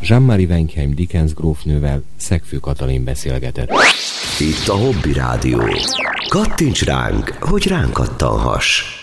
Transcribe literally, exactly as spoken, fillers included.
Jean-Marie Wenkheim Dickens grófnővel Szegfő Katalin beszélgetett. Itt a Hobby Rádió. Kattints ránk, hogy ránk kattanhass.